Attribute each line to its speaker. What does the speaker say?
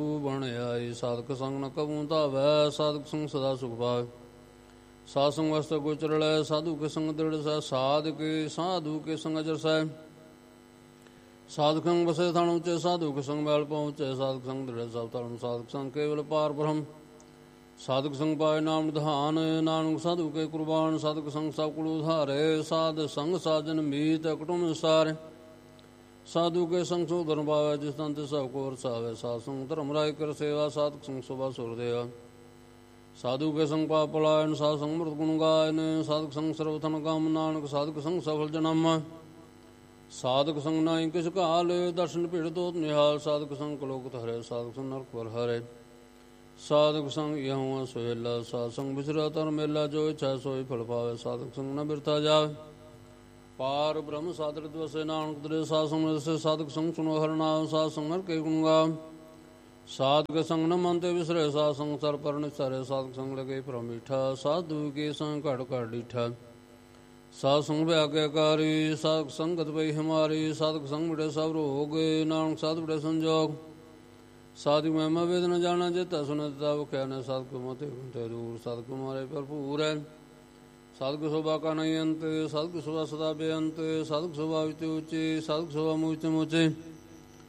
Speaker 1: ਬਣ ਆਈ ਸਾਧਕ ਸੰਗ ਨ ਕਬੂ ਧਾਵੈ ਸਾਧਕ ਸੰਗ ਸਦਾ ਸੁਖ ਪਾਵੈ ਸਾਧ ਸੰਗ ਵਸਤ ਗੋਚਰ ਲੈ ਸਾਧੂ ਕੇ ਸੰਗ ਦ੍ਰਿੜ ਸਹਿ ਸਾਧੂ ਕੇ ਸੰਗ ਅਜਰ ਸਹਿ ਸਾਧਕ ਸੰਗ ਵਸੇ ਥਾਣ ਉਚੇ ਸਾਧੂ ਕੇ ਸੰਗ ਮੈਲ ਪਹੁੰਚੇ ਸਾਧਕ ਸੰਗ ਦ੍ਰਿੜ ਸਭ ਧਰਮ ਸਾਧਕ ਸੰਗ ਕੇਵਲ ਪਾਰ ਬ੍ਰਹਮ ਸਾਧਕ ਸੰਗ ਪਾਏ ਨਾਮ ਨਿਧਾਨ ਨਾਨਕ ਸਾਧੂ ਕੇ ਕੁਰਬਾਨ ਸਾਧਕ ਸੰਗ ਸਭ ਕੁਲ ਉਧਾਰੇ ਸਾਧ ਸੰਗ ਸਾਜਨ ਮੀਤ ਕੁਟੁੰਬ ਸਾਰੇ ਸਾਧੂ ਕੇ ਸੰਗ ਸੋ ਧਰਮ ਪਾਵੈ ਜਿਸ ਤਨ ਤੇ ਸਭ ਕੋ ਵਰਸਾਵੈ ਸਾਧ ਸੰਗ ਧਰਮ ਰਾਇ ਕਰ ਸੇਵਾ ਸਾਧਕ ਸੰਗ ਸੁਭਾ ਸੁਰ ਦੇਵਾ ਸਾਧੂ ਕੇ ਸੰਗ ਪਾਪ ਪਲਾਇਨ ਸਾਧ ਸੰਗ ਮ੍ਰਿਤ ਗੁਣ ਗਾਇਨ ਸਾਧਕ ਸੰਗ ਸਰਬ ਧਨ ਕਾਮ ਨਾਨਕ ਸਾਧਕ ਸੰਗ ਸਫਲ ਜਨਮ ਸਾਧਕ ਸੰਗ ਨਾਹੀ ਕਿਛ ਕਾਲ ਦਰਸ਼ਨ ਭੀੜ ਤੋਤ ਨਿਹਾਲ ਸਾਧਕ ਸੰਗ ਕਲੋਕ ਹਰੇ ਸਾਧਕ ਸੰਗ ਨਰਕ ਵਰ ਹਰੇ ਸਾਧਕ ਸੰਗ ਇਹੁ ਸੋਹਿਲਾ ਸਾਧ ਸੰਗ ਵਿਚਰਾ ਤਰ ਮੇਲਾ ਜੋ ਇੱਛਾ ਸੋਈ ਫਲ ਪਾਵੇ ਸਾਧਕ ਸੰਗ ਨ ਬਿਰਥਾ ਜਾਵੇ ਪਾਰ ਬ੍ਰਹਮ ਸਾਧਕ ਵਸੇ ਨਾਨਕ ਦਰੇ ਸਾਧ ਸੰਗ ਦਸੇ ਸਾਧਕ ਸੰਗ ਸੁਨੋ ਹਰਿ ਨਾਮ ਸਾਧ ਸੰਗ ਨਰ ਕੇ ਗੁਣ ਗਾਵ ਸਾਧਕ ਸੰਗ ਨ ਮਨ ਤੇ ਵਿਸਰੇ ਸਾਧ ਸੰਗ ਸਰ ਪਰ ਨਿਸਰੇ ਸਾਧਕ ਸੰਗ ਲਗੇ ਪ੍ਰਭ ਮੀਠਾ ਸਾਧੂ ਕੇ ਸੰਗ ਘੜ ਘੜ ਡੀਠਾ ਸਾਧ ਸੰਗ ਵਿਆਗਿਆਕਾਰੀ ਸਾਧਕ ਸੰਗਤ ਪਈ ਹਮਾਰੀ ਸਾਧਕ ਸੰਗ ਮਿਟੇ ਸਭ ਰੋਗ ਨਾਨਕ ਸਾਧ ਮਿਟੇ ਸੰਜੋਗ ਸਾਧੂ ਮਹਿਮਾ ਵੇਦ ਨ ਜਾਣਾ ਜੇਤਾ ਸੁਨਤਾ ਵਖਿਆ ਨ ਸਾਧਕ ਮਤੇ ਗੁੰਤੇ ਦੂਰ ਸਾਧਕ ਮਾਰੇ ਭਰਪੂਰ ਹੈ ਸਾਧਕ ਸੋਭਾ ਕਾ ਨਹੀਂ ਅੰਤ ਸਾਧਕ ਸੋਭਾ ਸਦਾ ਬੇਅੰਤ ਸਾਧਕ ਸੋਭਾ ਵਿੱਚ ਉੱਚੇ ਸਾਧਕ ਸੋਭਾ ਮੂਚ ਮੋਚੇ